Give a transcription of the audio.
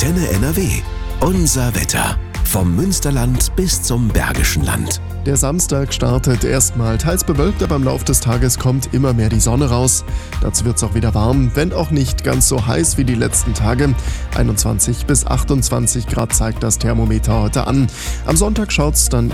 Antenne NRW. Unser Wetter. Vom Münsterland bis zum Bergischen Land. Der Samstag startet erstmal teils bewölkt, aber im Laufe des Tages kommt immer mehr die Sonne raus. Dazu wird es auch wieder warm, wenn auch nicht ganz so heiß wie die letzten Tage. 21 bis 28 Grad zeigt das Thermometer heute an. Am Sonntag schaut es dann